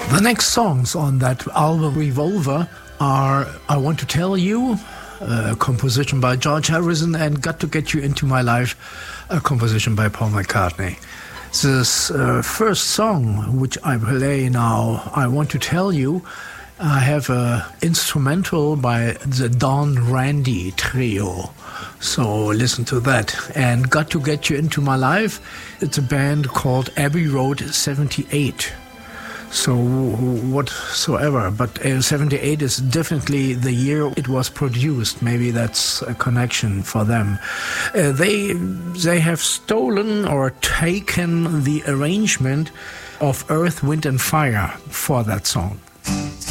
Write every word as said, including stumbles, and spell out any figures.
The next songs on that album Revolver are I Want to Tell You, a composition by George Harrison, and Got to Get You Into My Life, a composition by Paul McCartney. This uh, first song, which I play now, I Want to Tell You, I have an instrumental by the Don Randy Trio. So listen to that. And Got to Get You Into My Life, it's a band called Abbey Road seventy-eight. So whatsoever, but uh, seventy-eight is definitely the year it was produced. Maybe that's a connection for them. Uh, they they have stolen or taken the arrangement of Earth, Wind and Fire for that song.